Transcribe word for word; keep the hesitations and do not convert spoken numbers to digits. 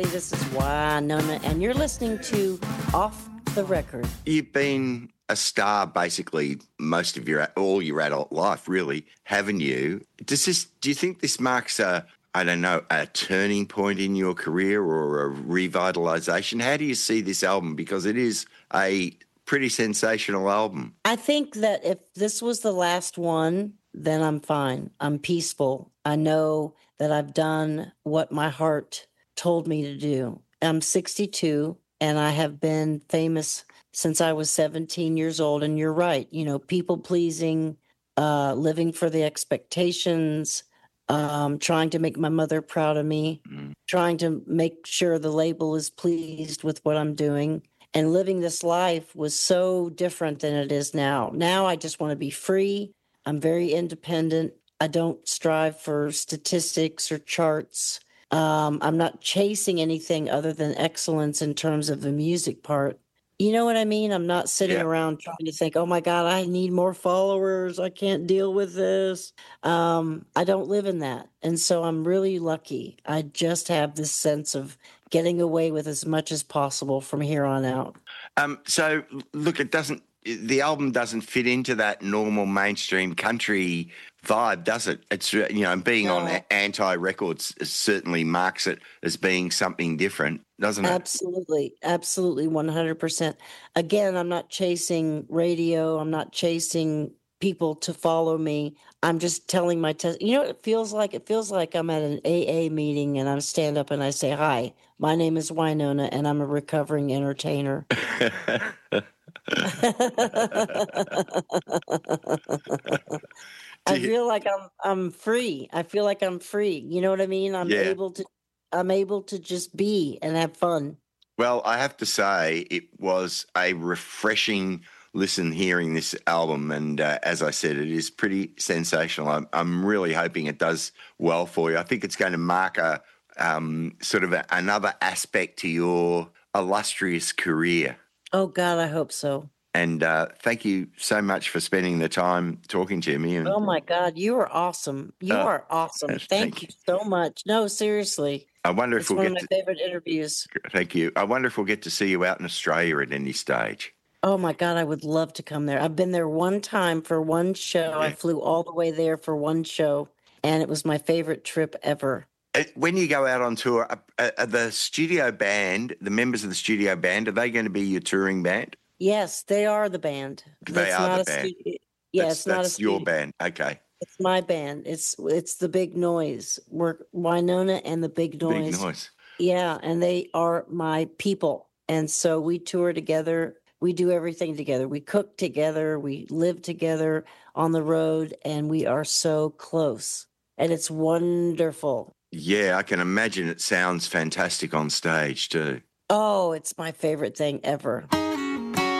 This is Wynonna, and you're listening to Off the Record. You've been a star basically most of your all your adult life, really, haven't you? Does this? Do you think this marks a I don't know a turning point in your career or a revitalization? How do you see this album? Because it is a pretty sensational album. I think that if this was the last one, then I'm fine. I'm peaceful. I know that I've done what my heart told me to do. I'm sixty-two and I have been famous since I was seventeen years old. And you're right, you know, people pleasing, uh, living for the expectations, um, trying to make my mother proud of me, mm. trying to make sure the label is pleased with what I'm doing. And living this life was so different than it is now. Now I just want to be free. I'm very independent. I don't strive for statistics or charts. Um, I'm not chasing anything other than excellence in terms of the music part. You know what I mean? I'm not sitting yeah. around trying to think, oh my God, I need more followers. I can't deal with this. Um, I don't live in that. And so I'm really lucky. I just have this sense of getting away with as much as possible from here on out. Um, so look, it doesn't, the album doesn't fit into that normal mainstream country vibe, does it? It's, you know, being no. on Anti Records certainly marks it as being something different, doesn't it? Absolutely. Absolutely. one hundred percent. Again, I'm not chasing radio. I'm not chasing people to follow me. I'm just telling my test. You know what it feels like? It feels like I'm at an A A meeting and I stand up and I say, hi, my name is Wynonna and I'm a recovering entertainer. I feel like I'm I'm free. I feel like I'm free. You know what I mean? I'm yeah. able to I'm able to just be and have fun. Well, I have to say it was a refreshing listen hearing this album, and uh, as I said, it is pretty sensational. I'm, I'm really hoping it does well for you. I think it's going to mark a um, sort of a, another aspect to your illustrious career. Oh God, I hope so. And uh, thank you so much for spending the time talking to me. And, oh my God, you are awesome. You uh, are awesome. Thank, thank you so much. No, seriously. I wonder if it's we'll one get of my to, favorite interviews. Thank you. I wonder if we'll get to see you out in Australia at any stage. Oh my God, I would love to come there. I've been there one time for one show. Yeah. I flew all the way there for one show, and it was my favorite trip ever. When you go out on tour, uh, uh, the studio band, the members of the studio band, are they going to be your touring band? Yes, they are the band. They that's are not the a band. Stu- yeah, that's, it's not that's a your studio. band. Okay. It's my band. It's it's the Big Noise. We're Wynonna and the Big Noise. Big Noise. Yeah, and they are my people. And so we tour together. We do everything together. We cook together. We live together on the road, and we are so close. And it's wonderful. Yeah, I can imagine it sounds fantastic on stage too. Oh, it's my favorite thing ever.